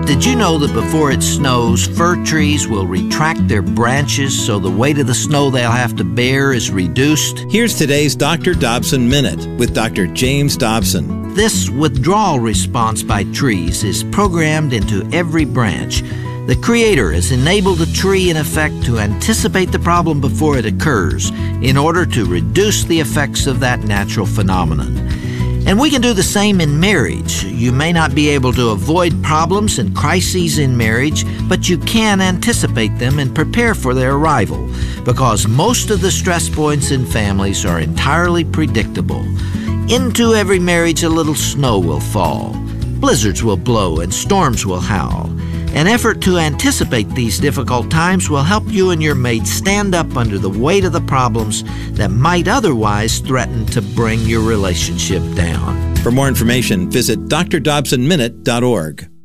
Did you know that before it snows, fir trees will retract their branches so the weight of the snow they'll have to bear is reduced? Here's today's Dr. Dobson Minute with Dr. James Dobson. This withdrawal response by trees is programmed into every branch. The Creator has enabled the tree, in effect, to anticipate the problem before it occurs in order to reduce the effects of that natural phenomenon. And we can do the same in marriage. You may not be able to avoid problems and crises in marriage, but you can anticipate them and prepare for their arrival, because most of the stress points in families are entirely predictable. Into every marriage a little snow will fall, blizzards will blow, and storms will howl. An effort to anticipate these difficult times will help you and your mate stand up under the weight of the problems that might otherwise threaten to bring your relationship down. For more information, visit drdobsonminute.org.